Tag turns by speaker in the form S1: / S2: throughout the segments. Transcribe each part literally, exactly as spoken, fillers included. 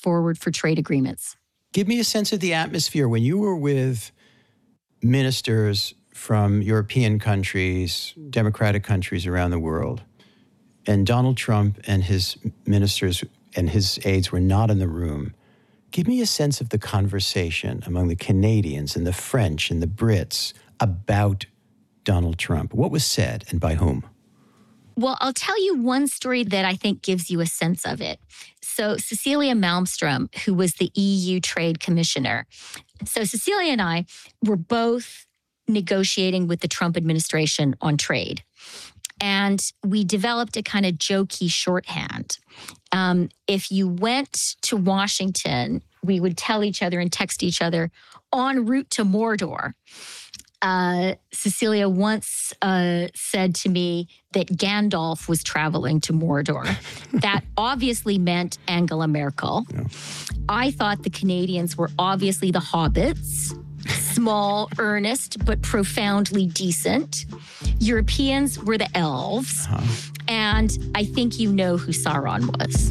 S1: forward for trade agreements.
S2: Give me a sense of the atmosphere when you were with ministers from European countries, democratic countries around the world, and Donald Trump and his ministers and his aides were not in the room. Give me a sense of the conversation among the Canadians and the French and the Brits about Donald Trump. What was said and by whom?
S1: Well, I'll tell you one story that I think gives you a sense of it. So Cecilia Malmstrom, who was the E U Trade Commissioner. So Cecilia and I were both negotiating with the Trump administration on trade. And we developed a kind of jokey shorthand. Um, if you went to Washington, we would tell each other and text each other en route to Mordor. Uh, Cecilia once uh, said to me that Gandalf was traveling to Mordor. That obviously meant Angela Merkel. Yeah. I thought the Canadians were obviously the hobbits, small, earnest, but profoundly decent. Europeans were the elves. Uh-huh. And I think you know who Sauron was.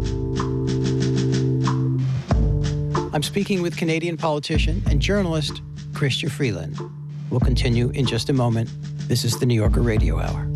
S2: I'm speaking with Canadian politician and journalist Chrystia Freeland. We'll continue in just a moment. This is the New Yorker Radio Hour.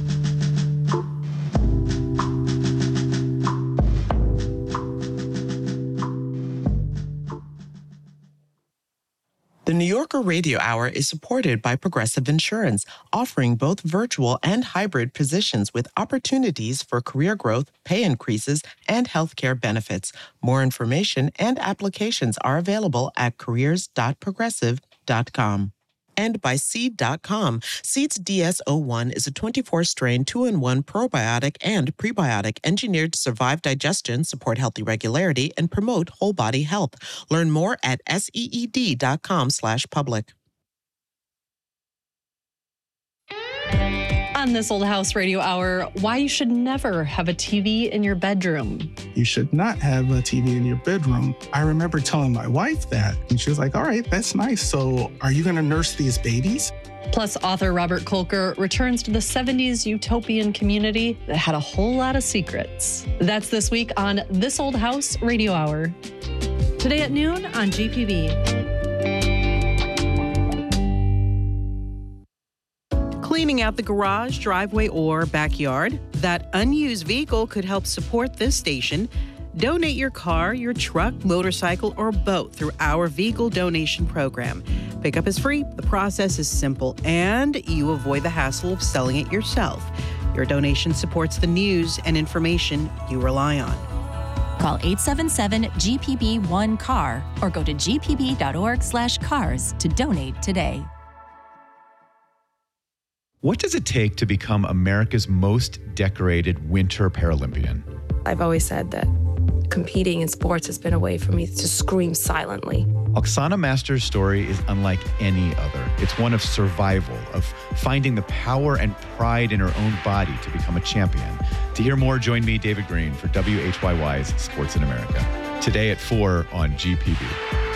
S3: The New Yorker Radio Hour is supported by Progressive Insurance, offering both virtual and hybrid positions with opportunities for career growth, pay increases, and healthcare benefits. More information and applications are available at careers dot progressive dot com. And by Seed dot com. Seed's D S zero one is a twenty-four strain two in one probiotic and prebiotic engineered to survive digestion, support healthy regularity, and promote whole body health. Learn more at seed dot com slash public.
S4: On This Old House Radio Hour, why you should never have a T V in your bedroom.
S5: You should not have a T V in your bedroom. I remember telling my wife that, and she was like, all right, that's nice. So are you going to nurse these babies?
S4: Plus, author Robert Kolker returns to the seventies utopian community that had a whole lot of secrets. That's this week on This Old House Radio Hour. Today at noon on G P B.
S6: Cleaning out the garage, driveway, or backyard? That unused vehicle could help support this station. Donate your car, your truck, motorcycle, or boat through our vehicle donation program. Pickup is free, the process is simple, and you avoid the hassle of selling it yourself. Your donation supports the news and information you rely on.
S7: Call eight seven seven G P B one C A R or go to g p b dot org slash cars to donate today.
S8: What does it take to become America's most decorated Winter Paralympian?
S9: I've always said that competing in sports has been a way for me to scream silently.
S8: Oksana Master's story is unlike any other. It's one of survival, of finding the power and pride in her own body to become a champion. To hear more, join me, David Green, for W H Y Y's Sports in America. Today at four on G P B.